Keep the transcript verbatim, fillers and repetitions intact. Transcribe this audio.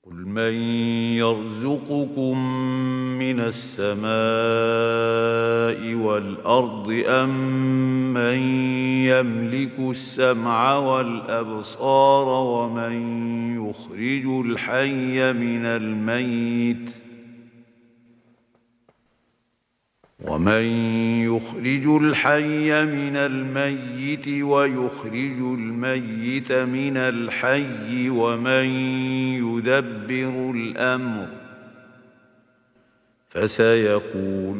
قل من يرزقكم من السماء والأرض أم من يملك السمع والأبصار ومن يخرج الحي من الميت ومن يخرج الحي من الميت ويخرج الميت من الحي ومن يدبر الأمر فسيقولون